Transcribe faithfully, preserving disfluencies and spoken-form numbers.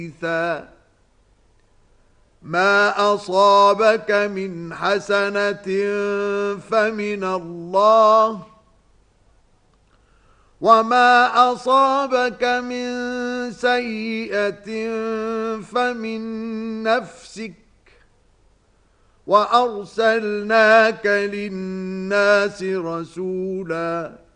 ما أصابك من حسنة فمن الله وما أصابك من سيئة فمن نفسك وأرسلناك للناس رسولاً